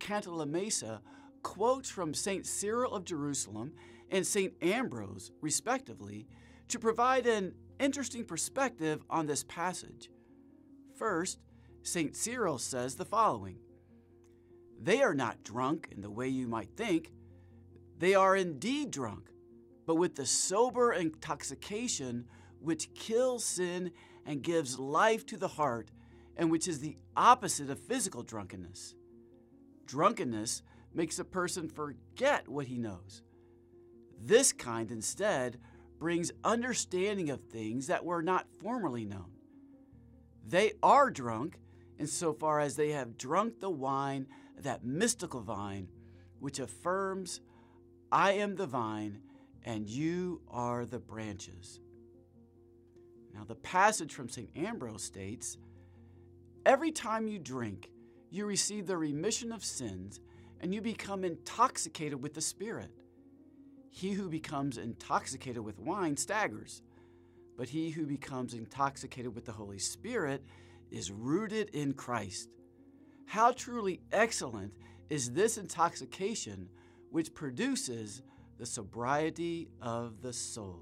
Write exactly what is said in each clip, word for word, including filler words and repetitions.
Cantalamessa quotes from Saint Cyril of Jerusalem and Saint Ambrose, respectively, to provide an interesting perspective on this passage. First, Saint Cyril says the following: "They are not drunk in the way you might think. They are indeed drunk, but with the sober intoxication which kills sin and gives life to the heart, and which is the opposite of physical drunkenness. Drunkenness makes a person forget what he knows. This kind instead brings understanding of things that were not formerly known. They are drunk insofar as they have drunk the wine, that mystical vine, which affirms, 'I am the vine, and you are the branches.'" Now, the passage from Saint Ambrose states, "Every time you drink, you receive the remission of sins, and you become intoxicated with the Spirit. He who becomes intoxicated with wine staggers, but he who becomes intoxicated with the Holy Spirit is rooted in Christ. How truly excellent is this intoxication, which produces the sobriety of the soul."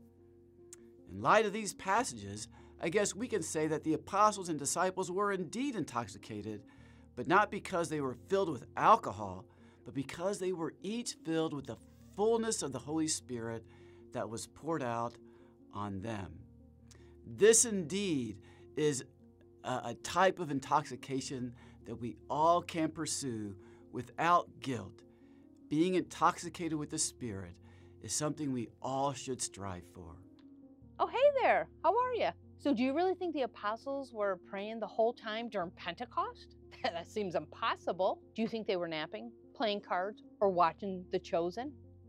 In light of these passages, I guess we can say that the apostles and disciples were indeed intoxicated, but not because they were filled with alcohol, but because they were each filled with the fullness of the Holy Spirit that was poured out on them. This indeed is a, a type of intoxication that we all can pursue without guilt. Being intoxicated with the Spirit is something we all should strive for. Oh, hey there. How are you? So do you really think the apostles were praying the whole time during Pentecost? That seems impossible. Do you think they were napping, playing cards, or watching The Chosen?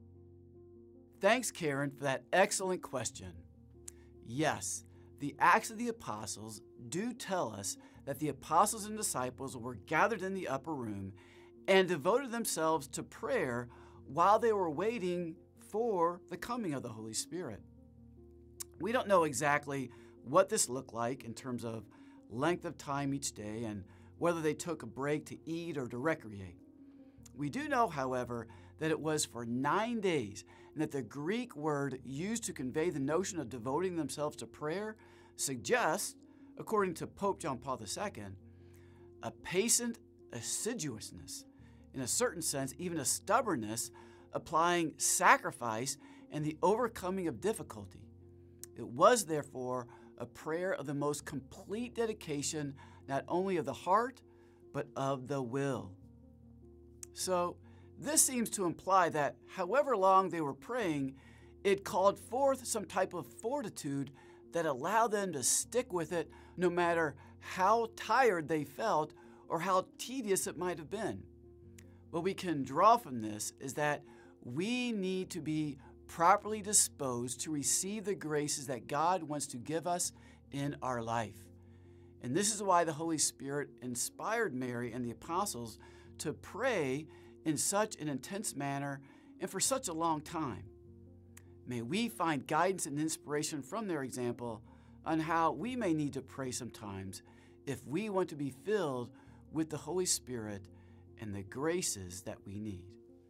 Thanks, Karen, for that excellent question. Yes, the Acts of the Apostles do tell us that the apostles and disciples were gathered in the upper room and devoted themselves to prayer while they were waiting for the coming of the Holy Spirit. We don't know exactly what this looked like in terms of length of time each day and whether they took a break to eat or to recreate. We do know, however, that it was for nine days and that the Greek word used to convey the notion of devoting themselves to prayer suggests, according to Pope John Paul the Second, a patient assiduousness, in a certain sense, even a stubbornness, applying sacrifice and the overcoming of difficulty. It was, therefore, a prayer of the most complete dedication, not only of the heart, but of the will. So, this seems to imply that however long they were praying, it called forth some type of fortitude that allowed them to stick with it no matter how tired they felt or how tedious it might have been. What we can draw from this is that we need to be properly disposed to receive the graces that God wants to give us in our life. And this is why the Holy Spirit inspired Mary and the apostles to pray in such an intense manner and for such a long time. May we find guidance and inspiration from their example on how we may need to pray sometimes if we want to be filled with the Holy Spirit and the graces that we need.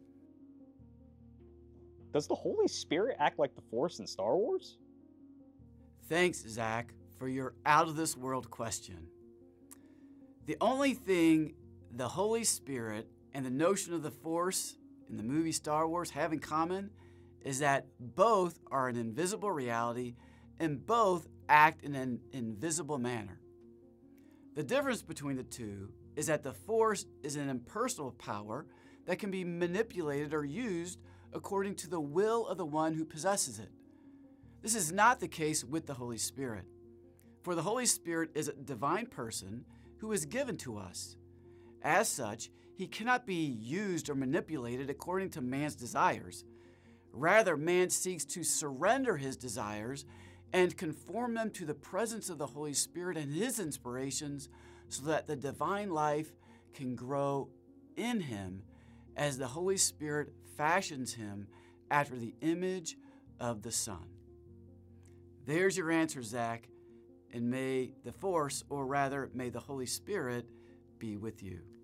Does the Holy Spirit act like the Force in Star Wars? Thanks, Zach, for your out-of-this-world question. The only thing the Holy Spirit and the notion of the Force in the movie Star Wars have in common is that both are an invisible reality and both act in an invisible manner. The difference between the two is that the Force is an impersonal power that can be manipulated or used according to the will of the one who possesses it. This is not the case with the Holy Spirit, for the Holy Spirit is a divine person who is given to us. As such, he cannot be used or manipulated according to man's desires. Rather, man seeks to surrender his desires and conform them to the presence of the Holy Spirit and his inspirations so that the divine life can grow in him as the Holy Spirit fashions him after the image of the Son. There's your answer, Zach, and may the Force, or rather, may the Holy Spirit, be with you.